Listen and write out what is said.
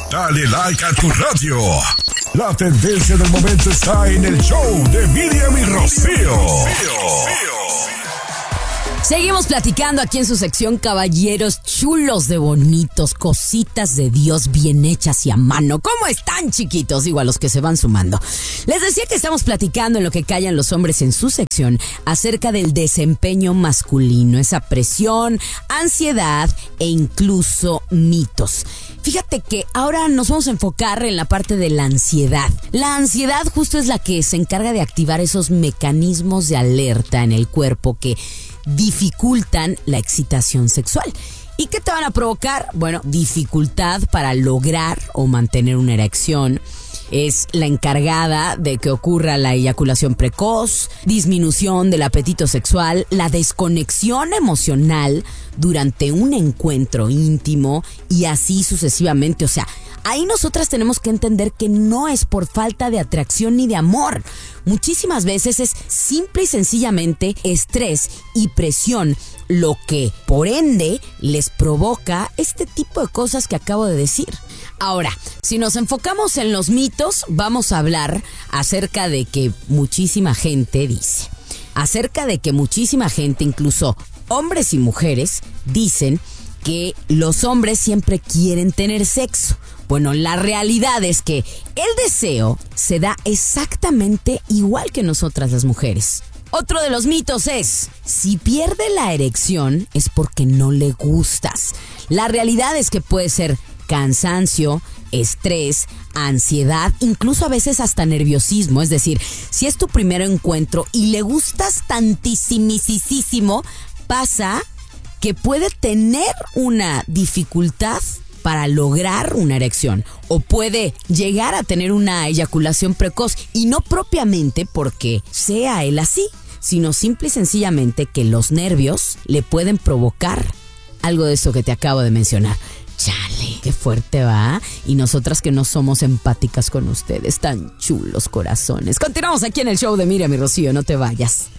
Dale like a tu radio. La tendencia del momento está en el show de Miriam y Rocío. Seguimos platicando aquí en su sección Caballeros chulos de bonitos, cositas de Dios bien hechas y a mano. ¿Cómo están, chiquitos? Digo, a los que se van sumando. Les decía que estamos platicando en lo que callan los hombres en su sección acerca del desempeño masculino, esa presión, ansiedad e incluso mitos. Fíjate que ahora nos vamos a enfocar en la parte de la ansiedad. La ansiedad justo es la que se encarga de activar esos mecanismos de alerta en el cuerpo que dificultan la excitación sexual. ¿Y qué te van a provocar? Bueno, dificultad para lograr o mantener una erección. Es la encargada de que ocurra la eyaculación precoz, disminución del apetito sexual, la desconexión emocional durante un encuentro íntimo y así sucesivamente. O sea, ahí nosotras tenemos que entender que no es por falta de atracción ni de amor. Muchísimas veces es simple y sencillamente estrés y presión lo que, por ende, les provoca este tipo de cosas que acabo de decir. Ahora, si nos enfocamos en los mitos, vamos a hablar acerca de que muchísima gente dice, incluso hombres y mujeres, dicen que los hombres siempre quieren tener sexo. Bueno, la realidad es que el deseo se da exactamente igual que nosotras las mujeres. Otro de los mitos es, si pierde la erección es porque no le gustas. La realidad es que puede ser cansancio, estrés, ansiedad, incluso a veces hasta nerviosismo. Es decir, si es tu primer encuentro y le gustas tantísimo, pasa que puede tener una dificultad para lograr una erección o puede llegar a tener una eyaculación precoz, y no propiamente porque sea él así, sino simple y sencillamente que los nervios le pueden provocar algo de eso que te acabo de mencionar. Chale, qué fuerte va. Y nosotras que no somos empáticas con ustedes, tan chulos corazones. Continuamos aquí en el show de Miriam y Rocío, no te vayas.